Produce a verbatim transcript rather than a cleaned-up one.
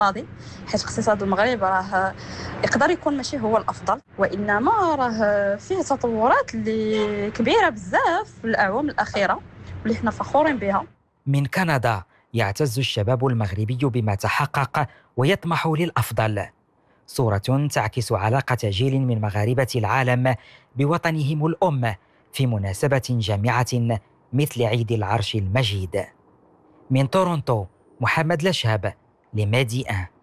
الاقتصادي، حيت اقتصاد المغرب راه يقدر يكون ماشي هو الافضل، وانما راه فيه تطورات اللي كبيره بزاف في الاعوام الاخيره واللي حنا فخورين بها. من كندا يعتز الشباب المغربي بما تحقق ويطمح للأفضل. صورة تعكس علاقة جيل من مغاربة العالم بوطنهم الأم في مناسبة جامعة مثل عيد العرش المجيد. من تورونتو، محمد لشهب، لمادي أن.